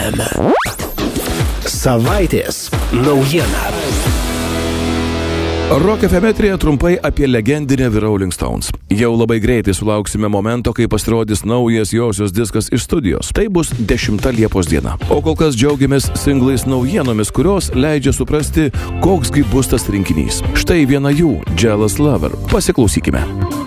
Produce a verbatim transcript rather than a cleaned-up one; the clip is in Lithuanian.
Savaitės naujiena. Rock F M eteryje trumpai apie legendinę The Rolling Stones. Jau labai greitai sulauksime momento, kai pasirodys naujas josios diskas iš studijos. Tai bus dešimta Liepos diena. O kol kas džiaugiamės singlais naujienomis, kurios leidžia suprasti, koksgi bus tas rinkinys. Štai viena jų, Jealous Lover. Pasiklausykime.